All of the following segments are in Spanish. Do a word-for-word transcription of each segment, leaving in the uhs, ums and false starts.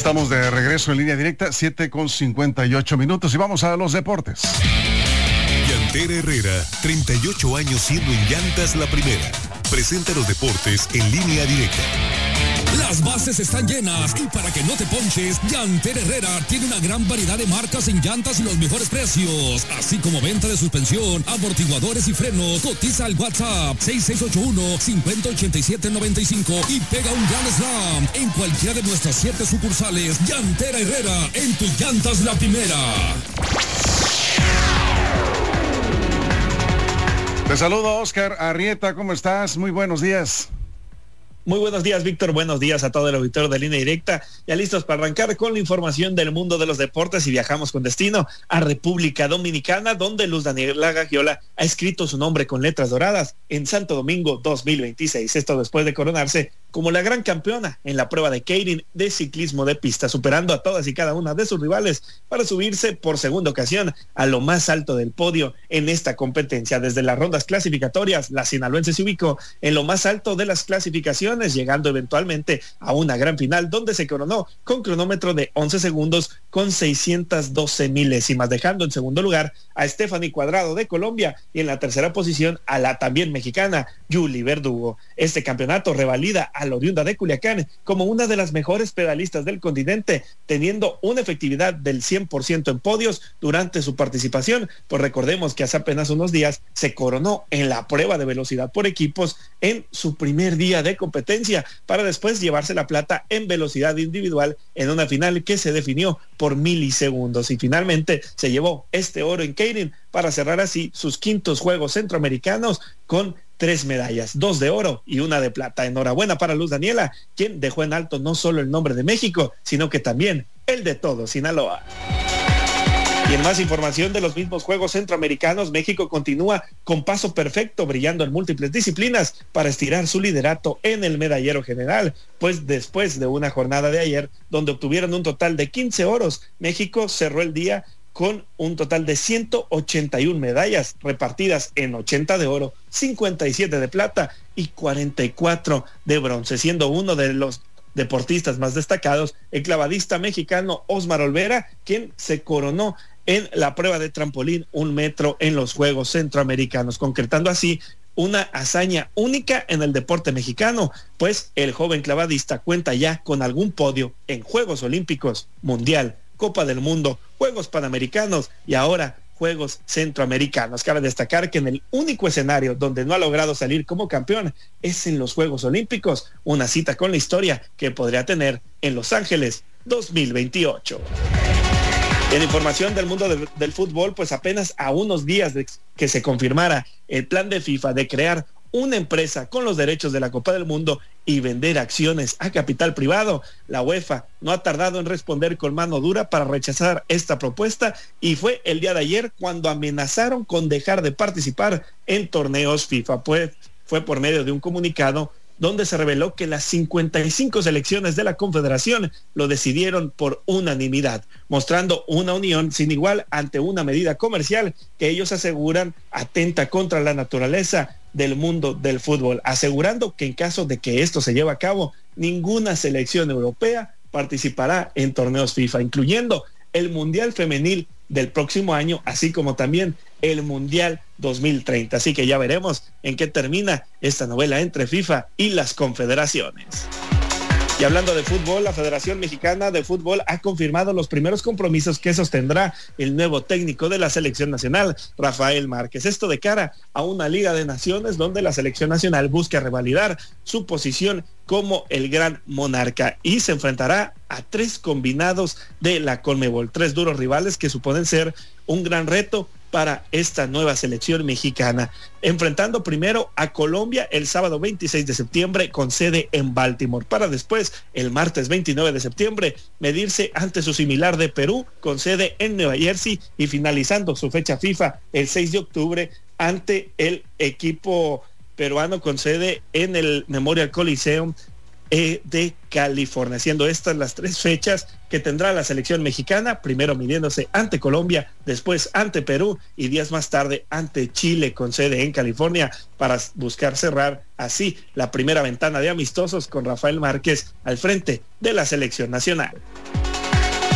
Estamos de regreso en línea directa, siete con cincuenta y ocho minutos y vamos a los deportes. Llantera Herrera, treinta y ocho años siendo en llantas la primera. Presenta los deportes en línea directa. Las bases están llenas y para que no te ponches, Llantera Herrera tiene una gran variedad de marcas en llantas y los mejores precios, así como venta de suspensión, amortiguadores y frenos. Cotiza al WhatsApp seis seis ocho uno, cinco cero ocho siete nueve cinco y pega un gran slam en cualquiera de nuestras siete sucursales. Llantera Herrera, en tus llantas la primera. Te saludo, Oscar Arrieta, ¿cómo estás? Muy buenos días. Muy buenos días, Víctor. Buenos días a todo el auditorio de Línea Directa. Ya listos para arrancar con la información del mundo de los deportes y viajamos con destino a República Dominicana, donde Luz Daniela Gagiola ha escrito su nombre con letras doradas en Santo Domingo dos mil veintiséis. Esto después de coronarse como la gran campeona en la prueba de Keirin de ciclismo de pista, superando a todas y cada una de sus rivales para subirse por segunda ocasión a lo más alto del podio en esta competencia. Desde las rondas clasificatorias, la sinaloense se ubicó en lo más alto de las clasificaciones, llegando eventualmente a una gran final donde se coronó con cronómetro de once segundos con seiscientas doce milésimas, dejando en segundo lugar a Stephanie Cuadrado de Colombia y en la tercera posición a la también mexicana Yuli Verdugo. Este campeonato revalida a la oriunda de Culiacán como una de las mejores pedalistas del continente, teniendo una efectividad del cien por ciento en podios durante su participación, pues recordemos que hace apenas unos días se coronó en la prueba de velocidad por equipos en su primer día de competencia, para después llevarse la plata en velocidad individual en una final que se definió por milisegundos y finalmente se llevó este oro en Keirin para cerrar así sus quintos Juegos Centroamericanos con tres medallas, dos de oro y una de plata. Enhorabuena para Luz Daniela, quien dejó en alto no solo el nombre de México, sino que también el de todo Sinaloa. Y en más información de los mismos Juegos Centroamericanos, México continúa con paso perfecto, brillando en múltiples disciplinas para estirar su liderato en el medallero general, pues después de una jornada de ayer donde obtuvieron un total de quince oros, México cerró el día con un total de ciento ochenta y una medallas repartidas en ochenta de oro, cincuenta y siete de plata y cuarenta y cuatro de bronce, siendo uno de los deportistas más destacados el clavadista mexicano Osmar Olvera, quien se coronó en la prueba de trampolín un metro en los Juegos Centroamericanos, concretando así una hazaña única en el deporte mexicano, pues el joven clavadista cuenta ya con algún podio en Juegos Olímpicos, Mundial, Copa del Mundo, Juegos Panamericanos y ahora Juegos Centroamericanos. Cabe destacar que en el único escenario donde no ha logrado salir como campeón es en los Juegos Olímpicos, una cita con la historia que podría tener en Los Ángeles dos mil veintiocho. En información del mundo de, del fútbol, pues apenas a unos días de que se confirmara el plan de FIFA de crear una empresa con los derechos de la Copa del Mundo y vender acciones a capital privado, la UEFA no ha tardado en responder con mano dura para rechazar esta propuesta y fue el día de ayer cuando amenazaron con dejar de participar en torneos FIFA, pues fue por medio de un comunicado donde se reveló que las cincuenta y cinco selecciones de la Confederación lo decidieron por unanimidad, mostrando una unión sin igual ante una medida comercial que ellos aseguran atenta contra la naturaleza del mundo del fútbol, asegurando que en caso de que esto se lleve a cabo, ninguna selección europea participará en torneos FIFA, incluyendo el Mundial Femenil del próximo año, así como también el Mundial dos mil treinta. Así que ya veremos en qué termina esta novela entre FIFA y las confederaciones. Y hablando de fútbol, la Federación Mexicana de Fútbol ha confirmado los primeros compromisos que sostendrá el nuevo técnico de la selección nacional, Rafael Márquez. Esto de cara a una Liga de Naciones donde la selección nacional busca revalidar su posición como el gran monarca y se enfrentará a tres combinados de la Conmebol, tres duros rivales que suponen ser un gran reto para esta nueva selección mexicana, enfrentando primero a Colombia el sábado veintiséis de septiembre con sede en Baltimore, para después el martes veintinueve de septiembre medirse ante su similar de Perú con sede en Nueva Jersey y finalizando su fecha FIFA el seis de octubre ante el equipo peruano con sede en el Memorial Coliseum de California, siendo estas las tres fechas que tendrá la selección mexicana, primero midiéndose ante Colombia, después ante Perú y días más tarde ante Chile con sede en California, para buscar cerrar así la primera ventana de amistosos con Rafael Márquez al frente de la selección nacional.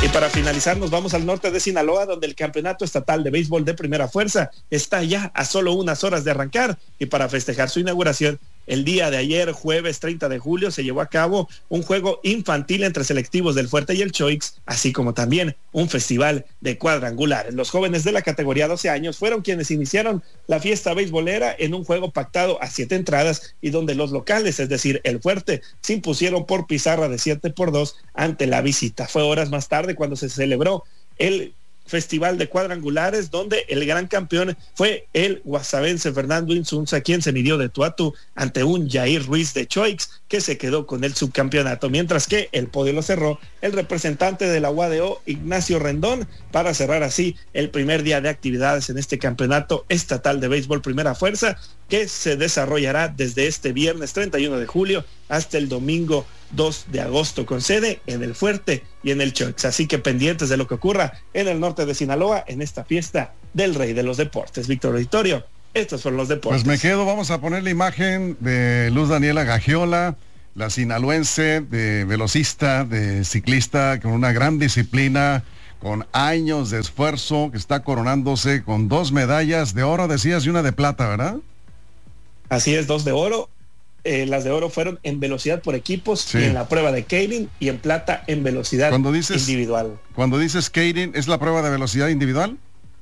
Y para finalizar nos vamos al norte de Sinaloa, donde el campeonato estatal de béisbol de primera fuerza está ya a solo unas horas de arrancar, y para festejar su inauguración el día de ayer, jueves treinta de julio, se llevó a cabo un juego infantil entre selectivos del Fuerte y el Choix, así como también un festival de cuadrangulares. Los jóvenes de la categoría doce años fueron quienes iniciaron la fiesta beisbolera en un juego pactado a siete entradas y donde los locales, es decir, el Fuerte, se impusieron por pizarra de siete por dos ante la visita. Fue horas más tarde cuando se celebró el festival de cuadrangulares, donde el gran campeón fue el guasavense Fernando Insunza, quien se midió de tú a tú ante un Jair Ruiz de Choix, que se quedó con el subcampeonato, mientras que el podio lo cerró el representante de la U A D O, Ignacio Rendón, para cerrar así el primer día de actividades en este campeonato estatal de béisbol primera fuerza, que se desarrollará desde este viernes treinta y uno de julio hasta el domingo dos de agosto, con sede en el Fuerte y en el Choix. Así que pendientes de lo que ocurra en el norte de Sinaloa en esta fiesta del rey de los deportes. Víctor Auditorio, estos fueron los deportes. Pues me quedo, vamos a poner la imagen de Luz Daniela Gagiola, la sinaloense, de velocista, de ciclista, con una gran disciplina, con años de esfuerzo, que está coronándose con dos medallas de oro, decías, y una de plata, ¿verdad? Así es, dos de oro. Eh, las de oro fueron en velocidad por equipos, sí, y en la prueba de Keirin, y en plata en velocidad cuando dices, individual. Cuando dices Keirin, ¿es la prueba de velocidad individual?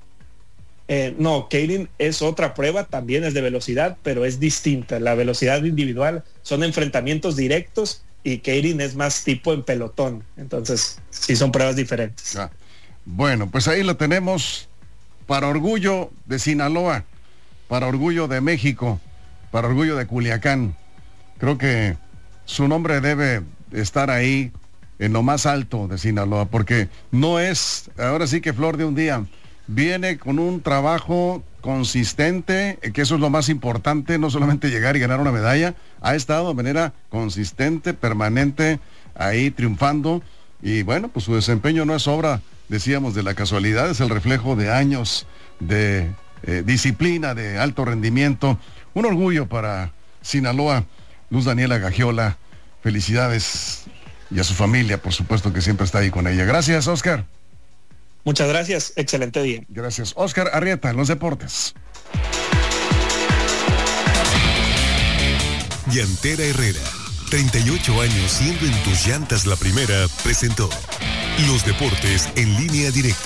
Eh, no, Keirin es otra prueba, también es de velocidad, pero es distinta. La velocidad individual son enfrentamientos directos y Keirin es más tipo en pelotón. Entonces, sí son pruebas diferentes. Ah, bueno, pues ahí lo tenemos, para orgullo de Sinaloa, para orgullo de México, para orgullo de Culiacán. Creo que su nombre debe estar ahí en lo más alto de Sinaloa, porque no es, ahora sí que flor de un día, viene con un trabajo consistente, que eso es lo más importante, no solamente llegar y ganar una medalla, ha estado de manera consistente, permanente, ahí triunfando, y bueno, pues su desempeño no es obra, decíamos, de la casualidad, es el reflejo de años de eh, disciplina, de alto rendimiento. Un orgullo para Sinaloa. Luz Daniela Gagiola, felicidades, y a su familia, por supuesto, que siempre está ahí con ella. Gracias, Oscar. Muchas gracias, excelente día. Gracias. Oscar Arrieta, en los deportes. Llantera Herrera, treinta y ocho años siendo en tus llantas la primera, presentó los deportes en línea directa.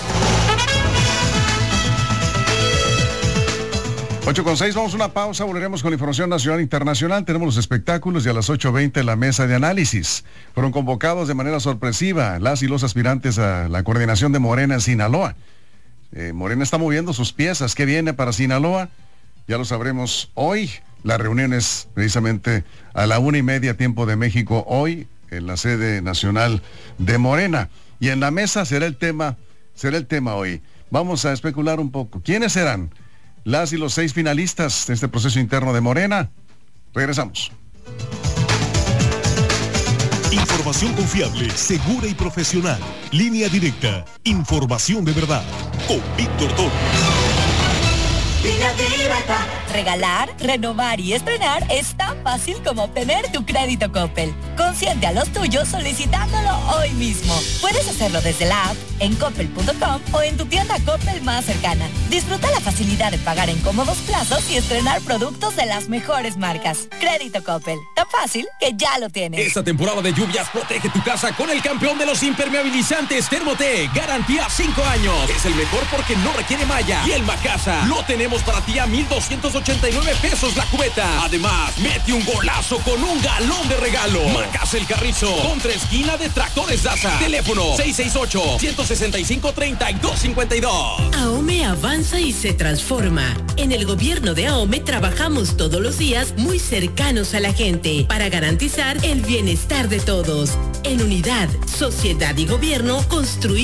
ocho con seis, vamos a una pausa, volveremos con la información nacional e internacional, tenemos los espectáculos y a las ocho veinte la mesa de análisis. Fueron convocados de manera sorpresiva las y los aspirantes a la coordinación de Morena en Sinaloa. Eh, Morena está moviendo sus piezas. ¿Qué viene para Sinaloa? Ya lo sabremos hoy. La reunión es precisamente a la una y media tiempo de México hoy en la sede nacional de Morena. Y en la mesa será el tema, será el tema hoy. Vamos a especular un poco. ¿Quiénes serán las y los seis finalistas de este proceso interno de Morena? Regresamos. Información confiable, segura y profesional. Línea directa. Información de verdad. Con Víctor Torres. Línea directa. Regalar, renovar y estrenar es tan fácil como obtener tu crédito Coppel. Consiente a los tuyos solicitándolo hoy mismo. Puedes hacerlo desde la app, en coppel punto com o en tu tienda Coppel más cercana. Disfruta la facilidad de pagar en cómodos plazos y estrenar productos de las mejores marcas. Crédito Coppel, tan fácil que ya lo tienes. Esta temporada de lluvias protege tu casa con el campeón de los impermeabilizantes, Thermotec. Garantía cinco años. Es el mejor porque no requiere malla. Y el Macasa lo tenemos para ti a mil doscientos ochenta y nueve pesos la cubeta. Además, mete un golazo con un galón de regalo. Macasa El Carrizo, contra esquina de Tractores Daza. Teléfono seis seis ocho, uno seis cinco, tres dos cinco dos. AOME avanza y se transforma. En el gobierno de AOME trabajamos todos los días muy cercanos a la gente para garantizar el bienestar de todos. En unidad, sociedad y gobierno construimos